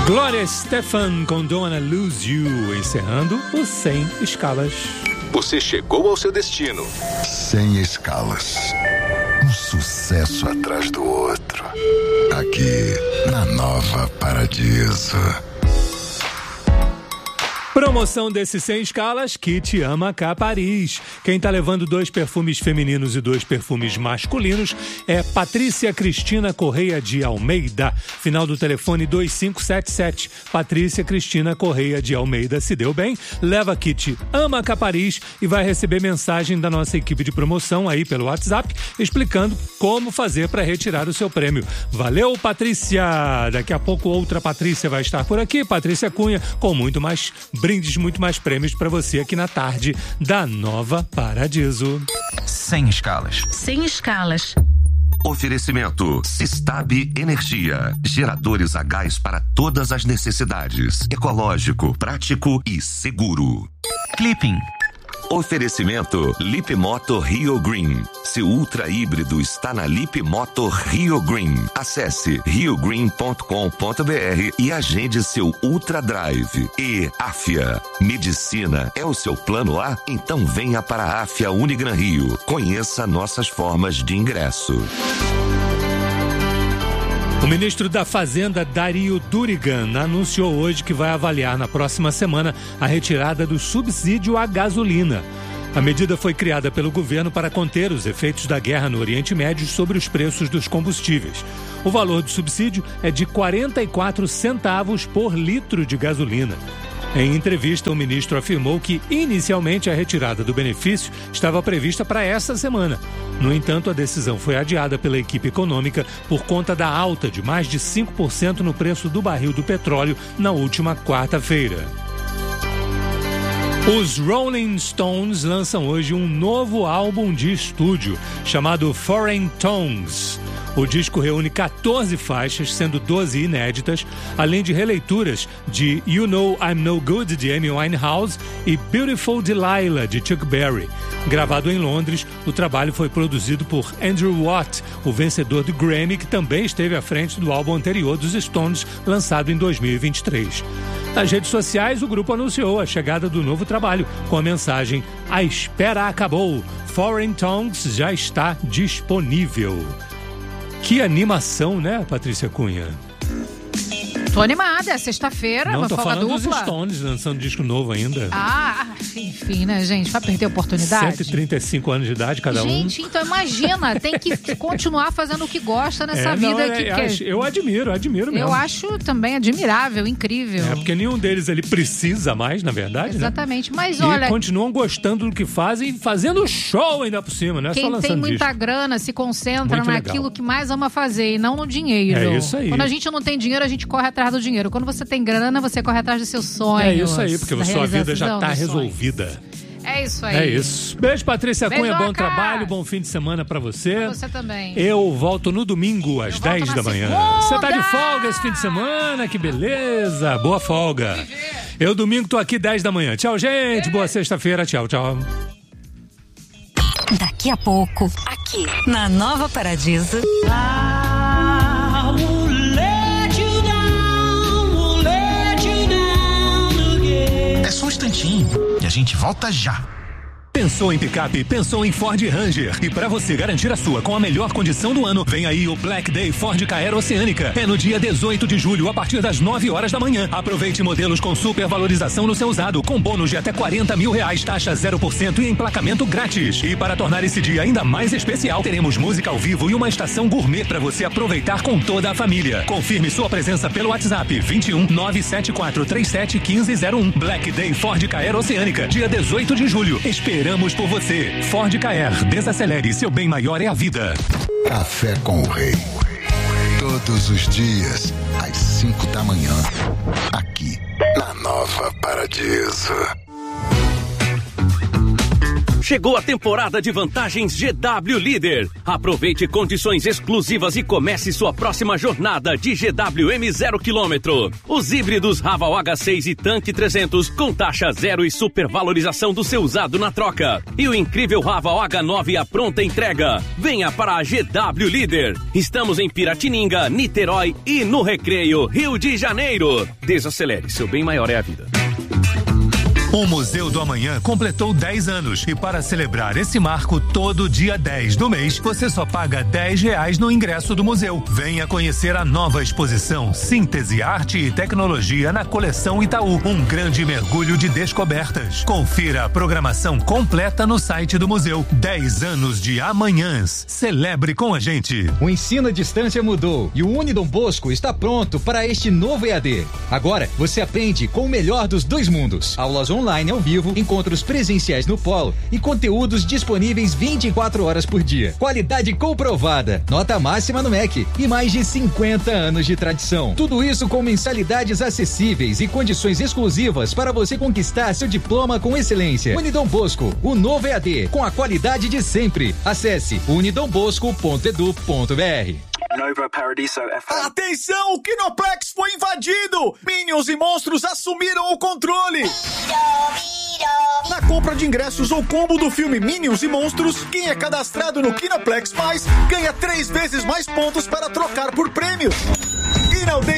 Gloria Estefan com Don't Wanna Lose You, encerrando o 100 Escalas. Você chegou ao seu destino. 100 escalas. Um sucesso atrás do outro. Aqui, na Nova Paradiso. Promoção desses 100 escalas, Kit Amacá Paris. Quem tá levando 2 perfumes femininos e 2 perfumes masculinos é Patrícia Cristina Correia de Almeida. Final do telefone 2577. Patrícia Cristina Correia de Almeida. Se deu bem, leva Kit Amacá Paris e vai receber mensagem da nossa equipe de promoção aí pelo WhatsApp, explicando como fazer para retirar o seu prêmio. Valeu, Patrícia! Daqui a pouco outra Patrícia vai estar por aqui, Patrícia Cunha, com muito mais brindes, muito mais prêmios para você aqui na tarde da Nova Paradiso. 100 escalas. 100 escalas. Oferecimento Sistab Energia. Geradores a gás para todas as necessidades. Ecológico, prático e seguro. Clipping. Oferecimento Lip Moto Rio Green. Seu ultra híbrido está na Lip Moto Rio Green. Acesse riogreen.com.br e agende seu Ultra Drive. E Afia. Medicina é o seu plano A? Então venha para a Afia Unigran Rio. Conheça nossas formas de ingresso. O ministro da Fazenda, Dario Durigan, anunciou hoje que vai avaliar na próxima semana a retirada do subsídio à gasolina. A medida foi criada pelo governo para conter os efeitos da guerra no Oriente Médio sobre os preços dos combustíveis. O valor do subsídio é de 44 centavos por litro de gasolina. Em entrevista, o ministro afirmou que, inicialmente, a retirada do benefício estava prevista para essa semana. No entanto, a decisão foi adiada pela equipe econômica por conta da alta de mais de 5% no preço do barril do petróleo na última quarta-feira. Os Rolling Stones lançam hoje um novo álbum de estúdio, chamado Foreign Tongues. O disco reúne 14 faixas, sendo 12 inéditas, além de releituras de You Know I'm No Good, de Amy Winehouse, e Beautiful Delilah, de Chuck Berry. Gravado em Londres, o trabalho foi produzido por Andrew Watt, o vencedor do Grammy, que também esteve à frente do álbum anterior dos Stones, lançado em 2023. Nas redes sociais, o grupo anunciou a chegada do novo trabalho, com a mensagem "A espera acabou, Foreign Tongues já está disponível". Que animação, né, Patrícia Cunha? Tô animada, é sexta-feira, não, uma tô folga falando dupla. dos Stones lançando disco novo ainda. Ah, enfim, né, gente? Vai perder a oportunidade? 135 anos de idade cada um. Gente, então imagina, tem que continuar fazendo o que gosta nessa vida aqui. Eu admiro mesmo. Eu acho também admirável, incrível. É, porque nenhum deles ele precisa mais, na verdade, exatamente, né? Mas e olha... continuam gostando do que fazem e fazendo show ainda por cima, não é só lançando disco. Quem tem muita grana se concentra muito naquilo legal. Que mais ama fazer e não no dinheiro. É isso aí. Quando a gente não tem dinheiro, a gente corre atrás do dinheiro. Quando você tem grana, você corre atrás dos seus sonhos. É isso aí, porque a sua vida já está resolvida. É isso aí. É isso. Beijo, Patrícia Cunha. Bom Beijoca. Trabalho, bom fim de semana pra você. Pra você também. Eu volto no domingo, às 10 da manhã. segunda. Você tá de folga esse fim de semana? Que beleza. Boa folga. Eu domingo tô aqui 10 da manhã. Tchau, gente. Boa sexta-feira. Tchau, tchau. Daqui a pouco, aqui na Nova Paradiso. É só um instantinho e a gente volta já. Pensou em picape? Pensou em Ford Ranger. E para você garantir a sua com a melhor condição do ano, vem aí o Black Day Ford Ka Air Oceânica. É no dia 18 de julho, a partir das 9 horas da manhã. Aproveite modelos com super valorização no seu usado, com bônus de até R$40 mil, taxa 0% e emplacamento grátis. E para tornar esse dia ainda mais especial, teremos música ao vivo e uma estação gourmet para você aproveitar com toda a família. Confirme sua presença pelo WhatsApp 21 97437 1501. Black Day Ford Ka Air Oceânica, dia 18 de julho. Esperamos por você. Ford Ka Air, desacelere, seu bem maior é a vida. Café com o Rei. Todos os dias, às 5 da manhã. Aqui, na Nova Paradiso. Chegou a temporada de vantagens GW Líder. Aproveite condições exclusivas e comece sua próxima jornada de GWM 0 km. Os híbridos Raval H6 e Tanque 300 com taxa zero e supervalorização do seu usado na troca. E o incrível Raval H9 à pronta entrega. Venha para a GW Líder. Estamos em Piratininga, Niterói e no Recreio, Rio de Janeiro. Desacelere, seu bem maior é a vida. O Museu do Amanhã completou 10 anos e para celebrar esse marco, todo dia 10 do mês, você só paga R$10 no ingresso do museu. Venha conhecer a nova exposição Síntese, Arte e Tecnologia na coleção Itaú, um grande mergulho de descobertas. Confira a programação completa no site do museu. 10 anos de amanhãs. Celebre com a gente. O ensino à distância mudou e o Unidom Bosco está pronto para este novo EAD. Agora, você aprende com o melhor dos dois mundos. Aulas online ao vivo, encontros presenciais no Polo e conteúdos disponíveis 24 horas por dia. Qualidade comprovada, nota máxima no MEC e mais de 50 anos de tradição. Tudo isso com mensalidades acessíveis e condições exclusivas para você conquistar seu diploma com excelência. Unidom Bosco, o novo EAD, com a qualidade de sempre. Acesse unidombosco.edu.br. Nova Paradiso FM. Atenção, o Kinoplex foi invadido! Minions e monstros assumiram o controle! Na compra de ingressos ou combo do filme Minions e Monstros, quem é cadastrado no Kinoplex Mais ganha 3 vezes mais pontos para trocar por prêmios. E não